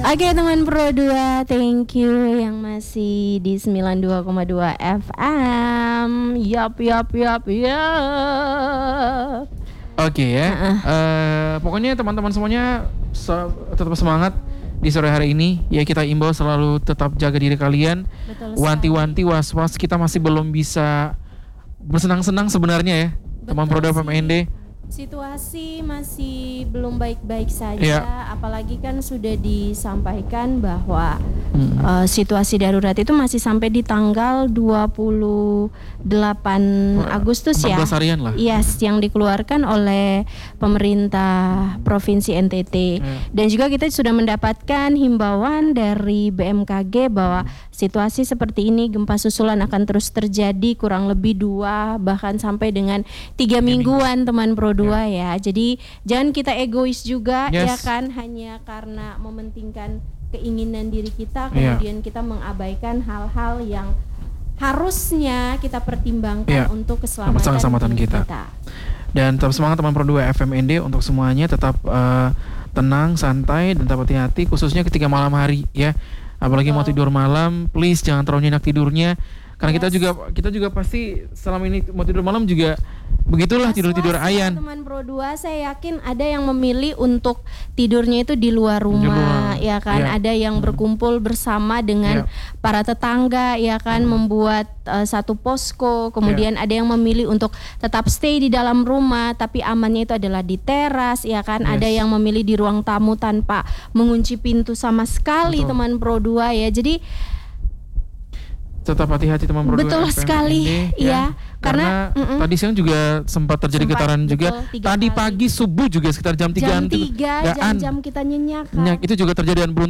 Oke teman Pro 2, thank you yang masih di 92,2 FM. Yap. Oke ya. Pokoknya teman-teman semuanya tetap semangat di sore hari ini. Ya, kita imbau selalu tetap jaga diri kalian. Wanti-wanti was-was, kita masih belum bisa bersenang-senang sebenarnya ya. Teman Pro 2 FMND. Situasi masih belum baik-baik saja, apalagi kan sudah disampaikan bahwa situasi darurat itu masih sampai di tanggal 28 Agustus 14 ya. harian lah. Yes, yang dikeluarkan oleh pemerintah Provinsi NTT. Dan juga kita sudah mendapatkan himbauan dari BMKG bahwa situasi seperti ini, gempa susulan akan terus terjadi kurang lebih 2 bahkan sampai dengan 3 mingguan teman Pro 2 ya. Jadi jangan kita egois juga ya kan, hanya karena mementingkan keinginan diri kita kemudian kita mengabaikan hal-hal yang harusnya kita pertimbangkan untuk keselamatan kita. Dan tetap semangat teman Pro 2 FMND untuk semuanya, tetap tenang, santai dan tetap hati-hati khususnya ketika malam hari ya. Apalagi mau tidur malam, please jangan terlalu nyenyak tidurnya. Karena kita juga pasti selama ini mau tidur malam juga begitulah, tidur ayan. Teman Pro 2, saya yakin ada yang memilih untuk tidurnya itu di luar rumah ya kan. Ada yang berkumpul bersama dengan para tetangga ya kan, membuat satu posko. Kemudian ada yang memilih untuk tetap stay di dalam rumah tapi amannya itu adalah di teras ya kan. Ada yang memilih di ruang tamu tanpa mengunci pintu sama sekali teman Pro 2 ya. Jadi tetap hati-hati teman Pro 2 betul sekali ya. Karena tadi siang juga sempat terjadi getaran juga. Tadi pagi subuh juga sekitar jam 3-an jam kita nyenyak kan. Itu juga terjadi dan belum